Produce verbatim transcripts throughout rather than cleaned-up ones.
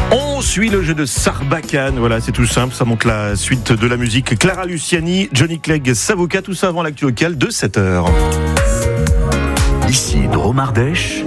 On suit le jeu de Sarbacane, voilà, c'est tout simple, ça montre la suite de la musique. Clara Luciani, Johnny Clegg, Savoca, tout ça avant l'actu local de sept heures. Ici Drôme Ardèche.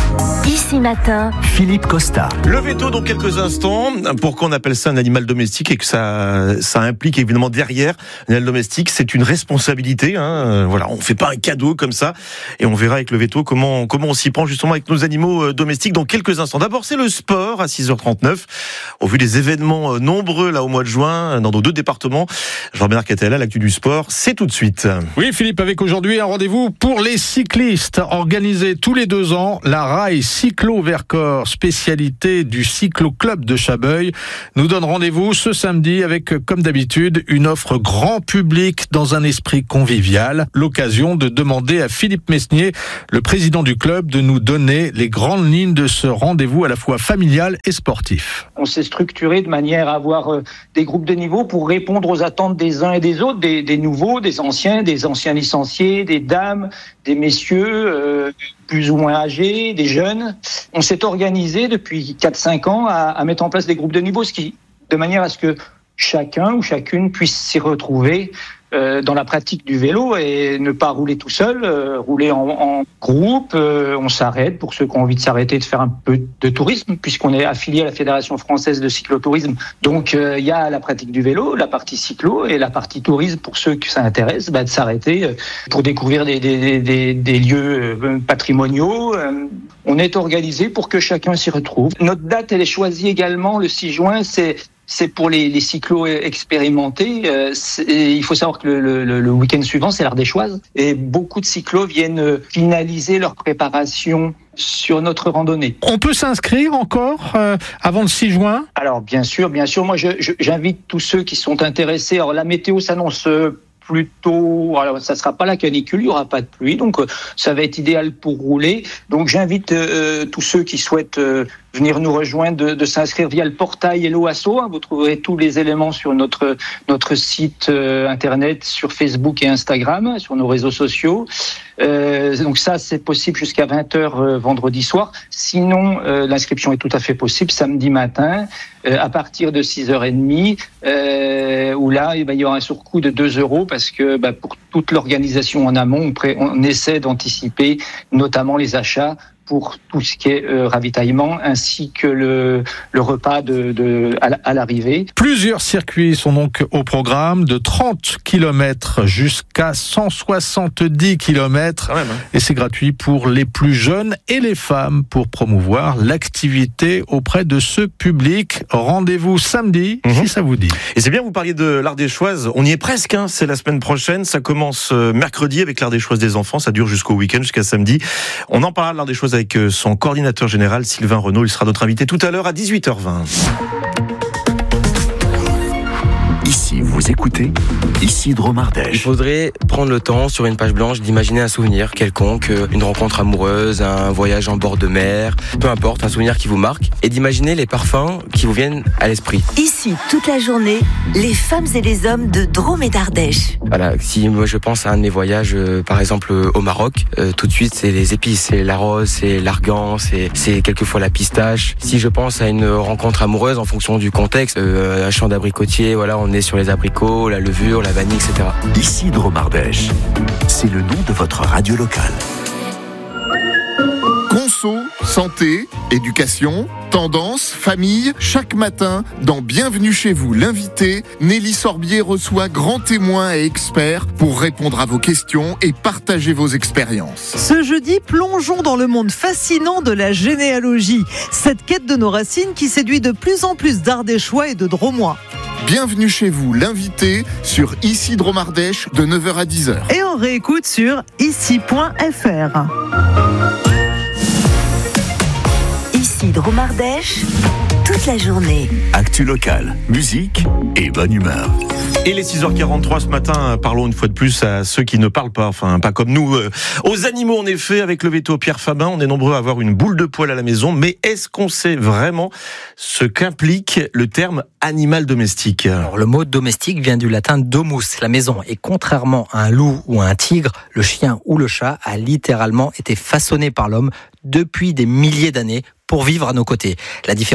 Ici Matin, Philippe Costa. Le veto dans quelques instants. Pourquoi on appelle ça un animal domestique et que ça, ça implique évidemment derrière un animal domestique, c'est une responsabilité. Hein. Voilà, on fait pas un cadeau comme ça. Et on verra avec le veto comment comment on s'y prend justement avec nos animaux domestiques dans quelques instants. D'abord, c'est le sport à six heures trente-neuf. Au vu des événements nombreux là au mois de juin dans nos deux départements, Jean-Bernard Catella, l'actu du sport, c'est tout de suite. Oui, Philippe, avec aujourd'hui un rendez-vous pour les cyclistes organisé tous les deux ans, la Rail Cyclo-Vercors, spécialité du cyclo-club de Chabeuil, nous donne rendez-vous ce samedi avec, comme d'habitude, une offre grand public dans un esprit convivial. L'occasion de demander à Philippe Mesnier, le président du club, de nous donner les grandes lignes de ce rendez-vous à la fois familial et sportif. On s'est structuré de manière à avoir des groupes de niveau pour répondre aux attentes des uns et des autres, des, des nouveaux, des anciens, des anciens licenciés, des dames, des messieurs, euh, plus ou moins âgés, des jeunes. On s'est organisé depuis quatre cinq ans à, à mettre en place des groupes de niveau, ce qui, de manière à ce que chacun ou chacune puisse s'y retrouver euh, dans la pratique du vélo et ne pas rouler tout seul, euh, rouler en, en groupe. Euh, on s'arrête pour ceux qui ont envie de s'arrêter, de faire un peu de tourisme, puisqu'on est affilié à la Fédération française de cyclotourisme. Donc il euh, y a la pratique du vélo, la partie cyclo et la partie tourisme pour ceux que ça intéresse, bah, de s'arrêter euh, pour découvrir des, des, des, des lieux euh, patrimoniaux. Euh, on est organisé pour que chacun s'y retrouve. Notre date, elle est choisie également le six juin, c'est C'est pour les, les cyclos expérimentés. Euh, il faut savoir que le, le, le week-end suivant, c'est l'Ardéchoise. Et beaucoup de cyclos viennent finaliser leur préparation sur notre randonnée. On peut s'inscrire encore euh, avant le six juin ? Alors, bien sûr, bien sûr. Moi, je, je, j'invite tous ceux qui sont intéressés. Alors, la météo s'annonce plutôt, alors ça sera pas la canicule, il y aura pas de pluie, donc euh, ça va être idéal pour rouler. Donc j'invite euh, tous ceux qui souhaitent euh, venir nous rejoindre de, de s'inscrire via le portail Hello Asso. Hein. Vous trouverez tous les éléments sur notre notre site euh, internet, sur Facebook et Instagram, sur nos réseaux sociaux. Euh, donc ça, c'est possible jusqu'à vingt heures euh, vendredi soir. Sinon, euh, l'inscription est tout à fait possible samedi matin euh, à partir de six heures trente, euh, où là, eh ben, il y aura un surcoût de deux euros parce que bah, pour toute l'organisation en amont, on, pré- on essaie d'anticiper notamment les achats pour tout ce qui est euh, ravitaillement ainsi que le, le repas de, de, à, à l'arrivée. Plusieurs circuits sont donc au programme, de trente kilomètres jusqu'à cent soixante-dix kilomètres. Quand même, hein. Et c'est gratuit pour les plus jeunes et les femmes pour promouvoir l'activité auprès de ce public. Rendez-vous samedi, mmh. si ça vous dit. Et c'est bien, vous parliez de l'Ardéchoise. On y est presque, hein. C'est la semaine prochaine. Ça commence mercredi avec l'Ardéchoise des enfants. Ça dure jusqu'au week-end, jusqu'à samedi. On en parlera de l'Ardéchoise avec son coordinateur général Sylvain Renaud. Il sera notre invité tout à l'heure à dix-huit heures vingt. Ici, vous écoutez Ici Drôme Ardèche. Il faudrait prendre le temps sur une page blanche d'imaginer un souvenir quelconque, une rencontre amoureuse, un voyage en bord de mer, peu importe, un souvenir qui vous marque, et d'imaginer les parfums qui vous viennent à l'esprit. Ici, toute la journée, les femmes et les hommes de Drôme et d'Ardèche. Voilà, si moi je pense à un de mes voyages, euh, par exemple euh, au Maroc, euh, tout de suite c'est les épices, c'est la rose, c'est l'argan, c'est, c'est quelquefois la pistache. Si je pense à une rencontre amoureuse en fonction du contexte, euh, un champ d'abricotier, voilà, on est sur les abricots, la levure, la vanille, et cetera. Ici Drôme Ardèche, c'est le nom de votre radio locale. Conso, santé, éducation, tendance, famille, chaque matin, dans Bienvenue chez vous, l'invité, Nelly Sorbier reçoit grands témoins et experts pour répondre à vos questions et partager vos expériences. Ce jeudi, plongeons dans le monde fascinant de la généalogie, cette quête de nos racines qui séduit de plus en plus d'Ardéchois et de Dromois. Bienvenue chez vous, l'invité, sur Ici Drôme Ardèche de neuf heures à dix heures. Et on réécoute sur ici point f r. Ici Drôme Ardèche, toute la journée. Actu locale, musique et bonne humeur. Et les six heures quarante-trois ce matin, parlons une fois de plus à ceux qui ne parlent pas, enfin pas comme nous, euh, aux animaux en effet. Avec le veto Pierre Fabin, on est nombreux à avoir une boule de poil à la maison, mais est-ce qu'on sait vraiment ce qu'implique le terme animal domestique ? Alors, le mot domestique vient du latin domus, la maison, et contrairement à un loup ou à un tigre, le chien ou le chat a littéralement été façonné par l'homme depuis des milliers d'années pour vivre à nos côtés. La différence majeure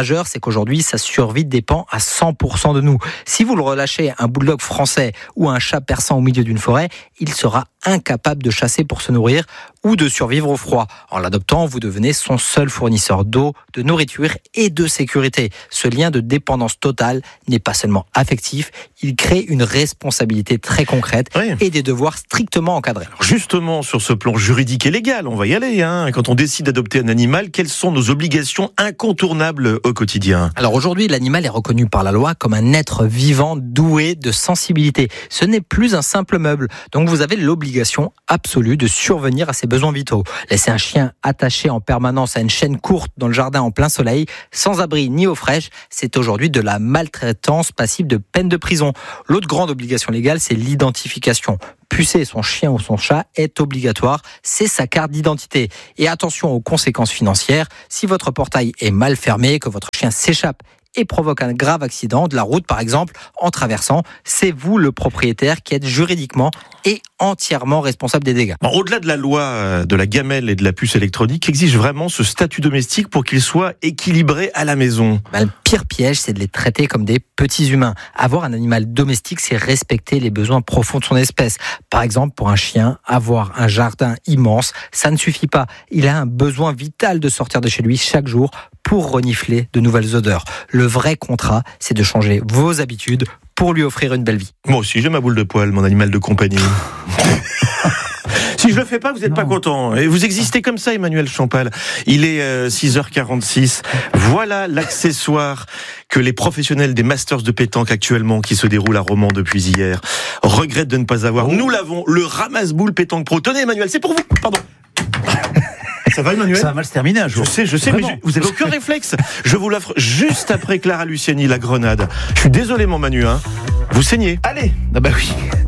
majeur, c'est qu'aujourd'hui, sa survie dépend à cent pour cent de nous. Si vous le relâchez un bulldog français ou un chat persan au milieu d'une forêt, il sera incapable de chasser pour se nourrir ou de survivre au froid. En l'adoptant, vous devenez son seul fournisseur d'eau, de nourriture et de sécurité. Ce lien de dépendance totale n'est pas seulement affectif, il crée une responsabilité très concrète oui. et des devoirs strictement encadrés. Alors justement, sur ce plan juridique et légal, on va y aller. Hein. Quand on décide d'adopter un animal, quelles sont nos obligations incontournables au quotidien ? Alors aujourd'hui, l'animal est reconnu par la loi comme un être vivant doué de sensibilité. Ce n'est plus un simple meuble, donc vous avez l'obligation absolue de survenir à ses besoins vitaux. Laisser un chien attaché en permanence à une chaîne courte dans le jardin en plein soleil, sans abri ni eau fraîche, c'est aujourd'hui de la maltraitance passible de peine de prison. L'autre grande obligation légale, c'est l'identification. Pucer son chien ou son chat est obligatoire, c'est sa carte d'identité. Et attention aux conséquences financières, si votre portail est mal fermé, que votre chien s'échappe et provoque un grave accident de la route par exemple en traversant, c'est vous le propriétaire qui êtes juridiquement et entièrement responsable des dégâts. Bon, au-delà de la loi de la gamelle et de la puce électronique, exige vraiment ce statut domestique pour qu'il soit équilibré à la maison. Ben, le pire piège, c'est de les traiter comme des petits humains. Avoir un animal domestique, c'est respecter les besoins profonds de son espèce. Par exemple, pour un chien, avoir un jardin immense, ça ne suffit pas. Il a un besoin vital de sortir de chez lui chaque jour pour renifler de nouvelles odeurs. Le vrai contrat, c'est de changer vos habitudes pour lui offrir une belle vie. Moi aussi, j'ai ma boule de poil, mon animal de compagnie. Si je le fais pas, vous n'êtes pas content. Et vous existez comme ça, Emmanuel Champal. Il est euh, six heures quarante-six. Voilà l'accessoire que les professionnels des Masters de pétanque actuellement, qui se déroulent à Romans depuis hier, regrettent de ne pas avoir. Nous l'avons, le ramasse-boule pétanque pro. Tenez, Emmanuel, c'est pour vous. Pardon. Ça va, Emmanuel ? Ça va mal se terminer un jour. Je sais, je sais, Vraiment. mais je, vous avez aucun réflexe. Je vous l'offre juste après Clara Luciani, la Grenade. Je suis désolé, mon Manu, hein. Vous saignez. Allez. Ah bah oui.